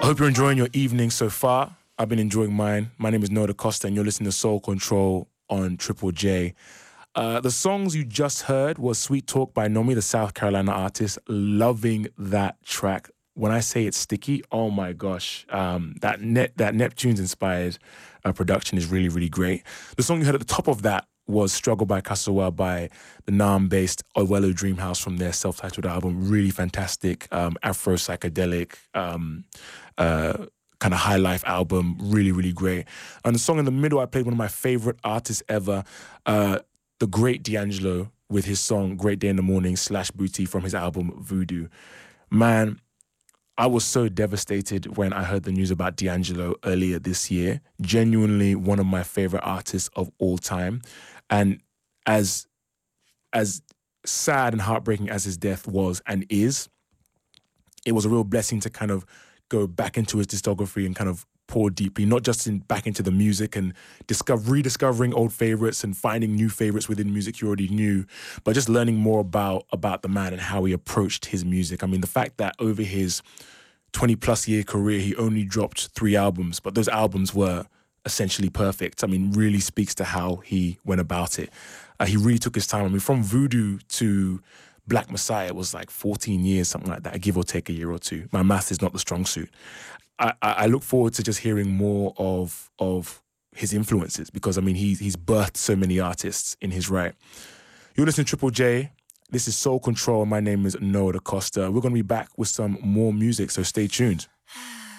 hope you're enjoying your evening so far. I've been enjoying mine. My name is Noah DaCosta, and you're listening to Soul Control on Triple J. The songs you just heard was Sweet Talk by Nomi, the South Carolina artist. Loving that track. When I say it's sticky, oh my gosh, that Neptunes-inspired production is really, really great. The song you heard at the top of that was Struggle by Kasawa by the Nam-based Owelo Dreamhouse from their self-titled album. Really fantastic, Afro-psychedelic, kind of high life album. Really, really great. And the song in the middle, I played one of my favorite artists ever, the great D'Angelo, with his song Great Day in the Morning / Booty from his album Voodoo. Man, I was so devastated when I heard the news about D'Angelo earlier this year. Genuinely one of my favorite artists of all time. And as sad and heartbreaking as his death was and is, it was a real blessing to kind of go back into his discography and kind of pour deeply, not just back into the music and rediscovering old favorites and finding new favorites within music you already knew, but just learning more about the man and how he approached his music. I mean, the fact that over his 20-plus year career, he only dropped 3 albums, but those albums were essentially perfect. I mean, really speaks to how he went about it. He really took his time. I mean, from Voodoo to Black Messiah was like 14 years, something like that, give or take a year or two. My math is not the strong suit. I look forward to just hearing more of his influences because, I mean, he's birthed so many artists in his right. You're listening to Triple J. This is Soul Control. My name is Noah DaCosta. We're going to be back with some more music, so stay tuned.